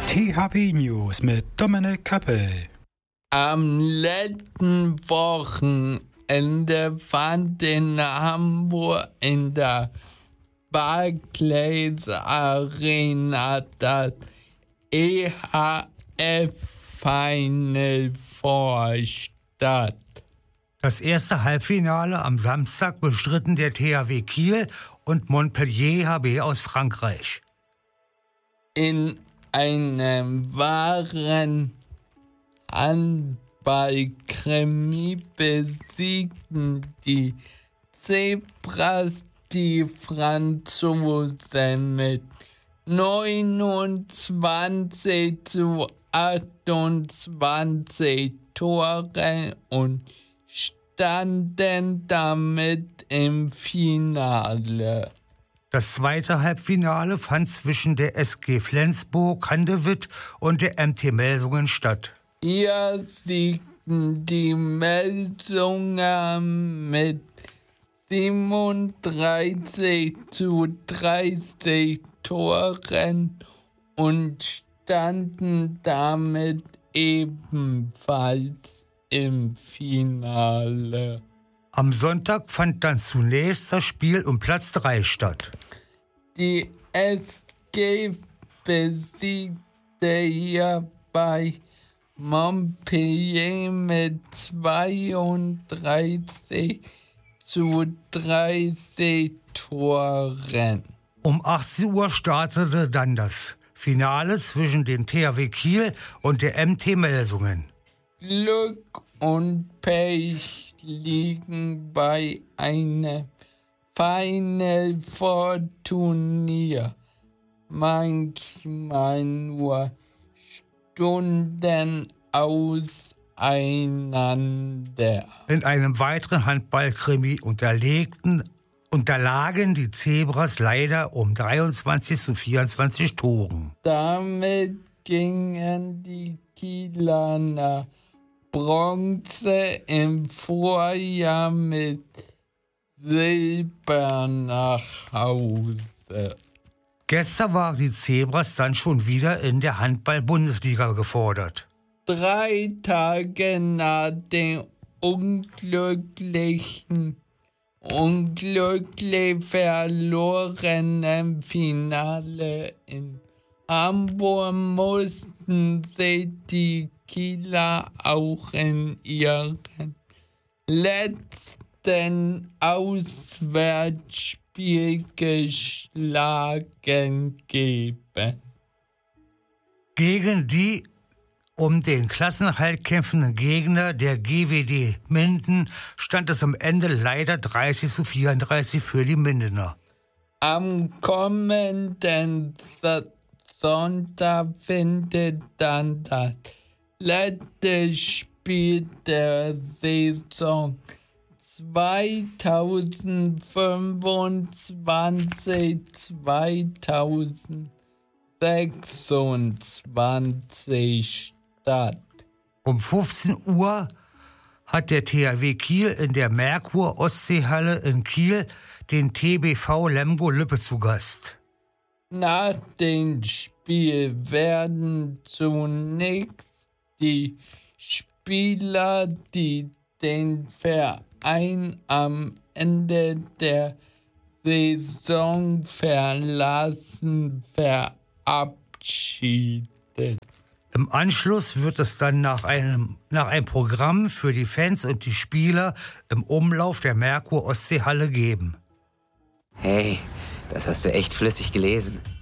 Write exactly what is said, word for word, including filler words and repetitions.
T H P News mit Dominik Kappel. Am letzten Wochenende fand in Hamburg in der Barclays Arena das E H F Final Four statt. Das erste Halbfinale am Samstag bestritten der T H W Kiel und Montpellier H B aus Frankreich. In einem wahren Handballkrimi besiegten die Zebras die Franzosen mit neunundzwanzig zu achtundzwanzig Toren und standen damit im Finale. Das zweite Halbfinale fand zwischen der S G Flensburg-Handewitt und der M T Melsungen statt. Hier siegten die Melsunger mit siebenunddreißig zu dreißig Toren und standen damit ebenfalls im Finale. Am Sonntag fand dann zunächst das Spiel um Platz drei statt. Die S G besiegte hierbei Montpellier mit zweiunddreißig zu dreißig Toren. Um achtzehn Uhr startete dann das Finale zwischen dem T H W Kiel und der M T Melsungen. Glück und Pech liegen bei einem Final Four Turnier manchmal nur Stunden auseinander. In einem weiteren Handballkrimi unterlegten, unterlagen die Zebras leider um dreiundzwanzig zu vierundzwanzig Toren. Damit gingen die Kieler nach Bronze im Vorjahr mit Silber nach Hause. Gestern waren die Zebras dann schon wieder in der Handball-Bundesliga gefordert. Drei Tage nach dem unglücklichen, unglücklich verlorenen Finale in Hamburg mussten sich die Kieler auch in ihren letzten Auswärtsspiel geschlagen geben. Gegen die um den Klassenerhalt kämpfenden Gegner der G W D Minden stand es am Ende leider dreißig zu vierunddreißig für die Mindener. Am kommenden Sonntag findet dann das letzte Spiel der Saison zweitausendfünfundzwanzig zweitausendsechsundzwanzig statt. Um fünfzehn Uhr hat der T H W Kiel in der Merkur-Ostseehalle in Kiel den T B V Lemgo Lippe zu Gast. Nach dem Spiel werden zunächst die Spieler, die den Verein am Ende der Saison verlassen, verabschiedet. Im Anschluss wird es dann nach einem, nach einem Programm für die Fans und die Spieler im Umlauf der Merkur Ostseehalle geben. Hey, das hast du echt flüssig gelesen.